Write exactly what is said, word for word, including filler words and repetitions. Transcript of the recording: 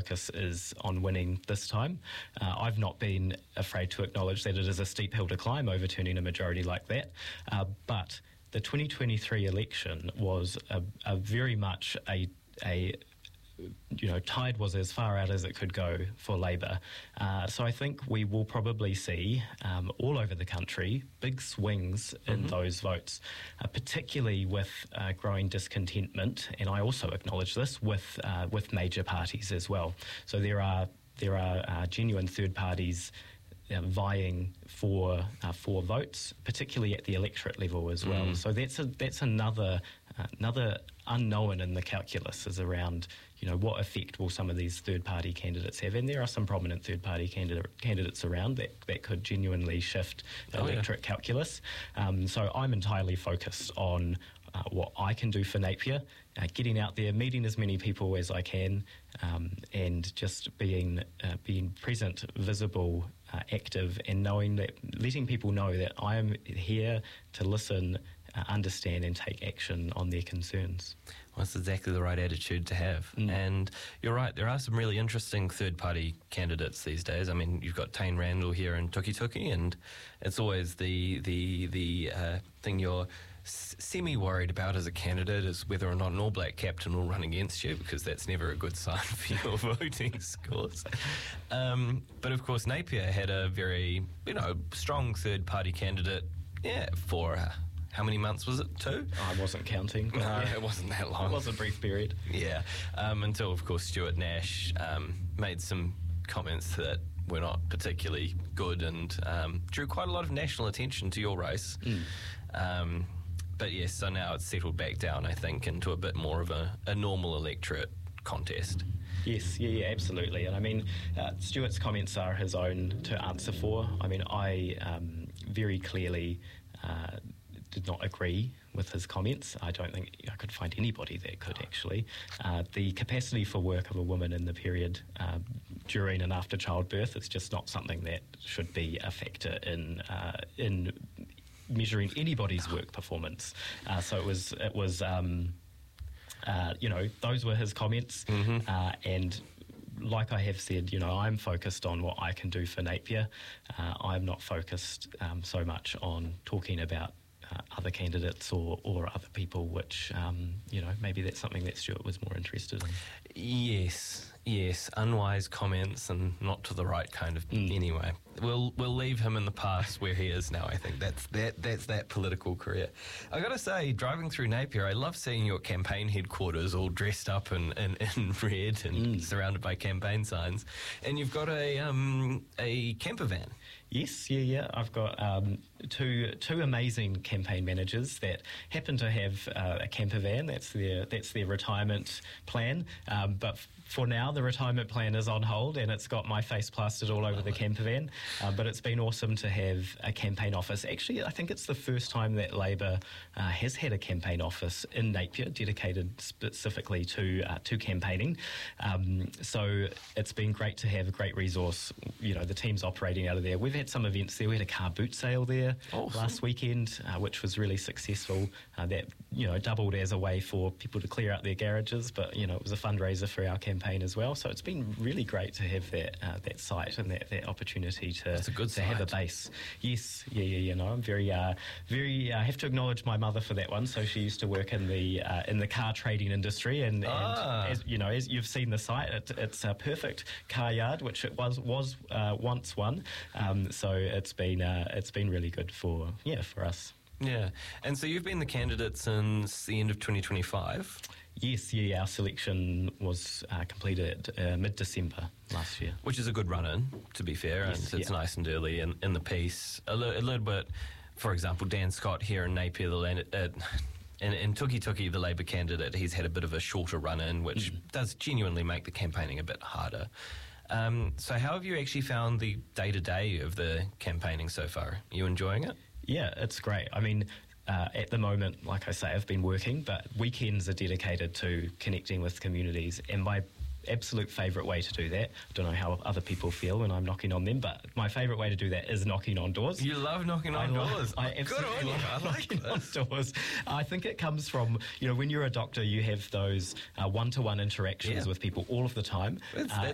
focus is on winning this time. Uh, I've not been afraid to acknowledge that it is a steep hill to climb, overturning a majority like that. Uh, but the twenty twenty-three election was a, a very much a a you know, tide was as far out as it could go for Labour. Uh, so I think we will probably see um, all over the country big swings in mm-hmm. those votes, uh, particularly with uh, growing discontentment, and I also acknowledge this, with uh, with major parties as well. So there are there are uh, genuine third parties Uh, vying for uh, for votes, particularly at the electorate level as well. Mm. So that's a that's another uh, another unknown in the calculus, is around, you know, what effect will some of these third party candidates have, and there are some prominent third party candidate, candidates around that, that could genuinely shift the oh, electorate yeah. calculus. Um, so I'm entirely focused on uh, what I can do for Napier, uh, getting out there, meeting as many people as I can, um, and just being uh, being present, visible, uh, active, and knowing that, letting people know that I am here to listen, uh, understand, and take action on their concerns. Well, that's exactly the right attitude to have. Mm. And you're right, there are some really interesting third-party candidates these days. I mean, you've got Tane Randall here in Tukituki, and it's always the the the uh, thing you're s- semi-worried about as a candidate is whether or not an All Black captain will run against you, because that's never a good sign for your voting scores. Um, but of course, Napier had a very, you know, strong third-party candidate, yeah, for... Uh, how many months was it? Two? I wasn't counting. No, yeah. It wasn't that long. It was a brief period. Yeah, um, until, of course, Stuart Nash um, made some comments that were not particularly good, and um, drew quite a lot of national attention to your race. Mm. Um, but yes, so now it's settled back down, I think, into a bit more of a, a normal electorate contest. Yes, yeah, yeah, absolutely. And I mean, uh, Stuart's comments are his own to answer for. I mean, I um, very clearly... Uh, did not agree with his comments. I don't think I could find anybody that could, actually. Uh, the capacity for work of a woman in the period uh, during and after childbirth is just not something that should be a factor in uh, in measuring anybody's work performance. Uh, so it was it was um, uh, you know, those were his comments, mm-hmm. uh, and. Like I have said, you know, I'm focused on what I can do for Napier. Uh, I'm not focused um, so much on talking about uh, other candidates or, or other people, which, um, you know, maybe that's something that Stuart was more interested in. Yes, yes, unwise comments, and not to the right kind of... Mm. Anyway, we'll we'll leave him in the past where he is now. I think that's that that's that political career. I got to say, driving through Napier, I love seeing your campaign headquarters all dressed up in, in, in red and mm. surrounded by campaign signs, and you've got a um, a camper van. Yes, yeah, yeah. I've got um, two two amazing campaign managers that happen to have uh, a camper van. That's their that's their retirement plan. Um, but f- for now, the retirement plan is on hold, and it's got my face plastered all over the camper van. Uh, but it's been awesome to have a campaign office. Actually, I think it's the first time that Labour uh, has had a campaign office in Napier dedicated specifically to uh, to campaigning. Um, so it's been great to have a great resource. You know, the team's operating out of there. We've had some events there. We had a car boot sale there awesome. last weekend, uh, which was really successful. Uh, that, you know, doubled as a way for people to clear out their garages, but, you know, it was a fundraiser for our campaign as well. So it's been really great to have that uh, that site and that, that opportunity to, That's a good to site. have a base. Yes, yeah, yeah, you know, I'm very, uh, very. I uh, have to acknowledge my mother for that one. So she used to work in the uh, in the car trading industry, and, ah. and as you know, as you've seen the site, it, it's a perfect car yard, which it was was uh, once one. Um, so it's been uh, it's been really good for yeah for us. Yeah, and so you've been the candidate since the end of twenty twenty-five. Yes, yeah, our selection was uh, completed uh, mid-December last year. Which is a good run-in, to be fair, yes, and it's yeah. nice and early in, in the piece. A, li- a little bit, for example, Dan Scott here in Napier, the land, uh, in, in Tukituki, the Labour candidate, he's had a bit of a shorter run-in, which mm. does genuinely make the campaigning a bit harder. Um, so how have you actually found the day-to-day of the campaigning so far? Are you enjoying it? Yeah, it's great. I mean... Uh, at the moment, like I say, I've been working, but weekends are dedicated to connecting with communities, and my absolute favourite way to do that, I don't know how other people feel when I'm knocking on them, but my favourite way to do that is knocking on doors. You love knocking on I doors. Love, I absolutely Good on you. love I like knocking this. on doors. I think it comes from, you know, when you're a doctor, you have those uh, one-to-one interactions yeah. with people all of the time. That's, uh,